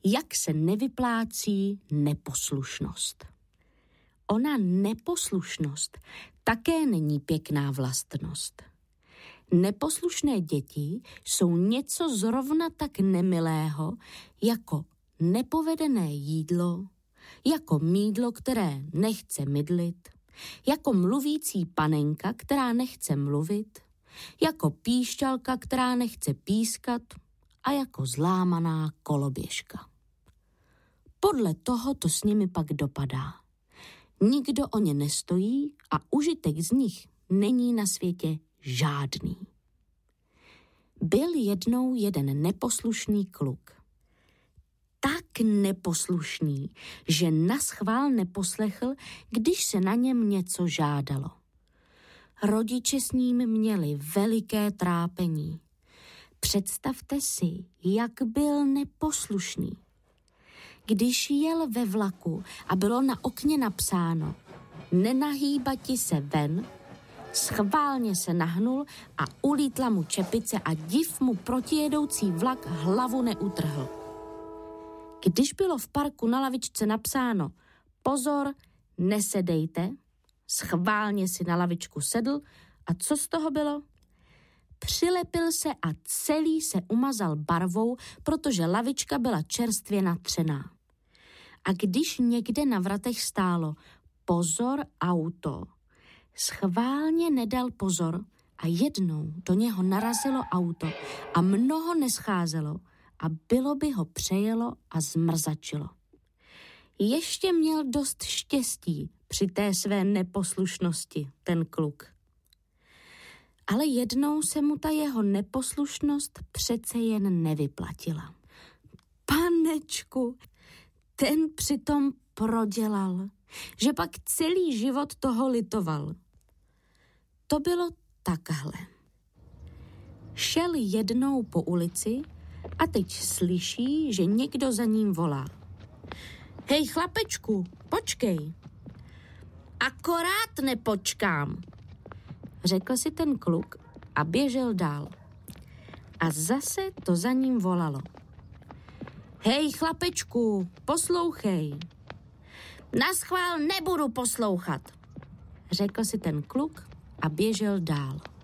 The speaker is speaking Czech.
jak se nevyplácí neposlušnost. Ona neposlušnost také není pěkná vlastnost. Neposlušné děti jsou něco zrovna tak nemilého jako nepovedené jídlo, jako mýdlo, které nechce mydlit, jako mluvící panenka, která nechce mluvit, jako píšťalka, která nechce pískat a jako zlámaná koloběžka. Podle toho to s nimi pak dopadá. Nikdo o ně nestojí a užitek z nich není na světě žádný. Byl jednou jeden neposlušný kluk. Tak neposlušný, že naschvál neposlechl, když se na něm něco žádalo. Rodiče s ním měli veliké trápení. Představte si, jak byl neposlušný. Když jel ve vlaku a bylo na okně napsáno nenahýbati se ven, schválně se nahnul a ulítla mu čepice a div mu protijedoucí vlak hlavu neutrhl. Když bylo v parku na lavičce napsáno pozor, nesedejte, schválně si na lavičku sedl a co z toho bylo? Přilepil se a celý se umazal barvou, protože lavička byla čerstvě natřená. A když někde na vratech stálo pozor auto, schválně nedal pozor a jednou do něho narazilo auto a mnoho nescházelo a bylo by ho přejelo a zmrzačilo. Ještě měl dost štěstí při té své neposlušnosti, ten kluk. Ale jednou se mu ta jeho neposlušnost přece jen nevyplatila. Panečku, ten přitom prodělal, že pak celý život toho litoval. To bylo takhle. Šel jednou po ulici a teď slyší, že někdo za ním volá. Hej chlapečku, počkej. Akorát nepočkám, řekl si ten kluk a běžel dál. A zase to za ním volalo. Hej chlapečku, poslouchej. Naschvál nebudu poslouchat, řekl si ten kluk a běžel dál.